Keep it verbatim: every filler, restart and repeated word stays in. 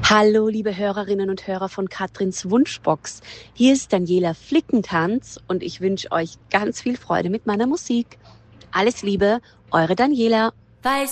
Hallo, liebe Hörerinnen und Hörer von Katrins Wunschbox. Hier ist Daniela Flickentanz und ich wünsche euch ganz viel Freude mit meiner Musik. Alles Liebe, eure Daniela. Weiß